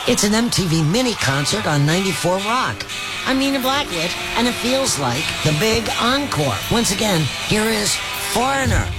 It's an MTV mini concert on 94 Rock. I'm Nina Blackwood, and it feels like the big encore. Once again, here is Foreigner.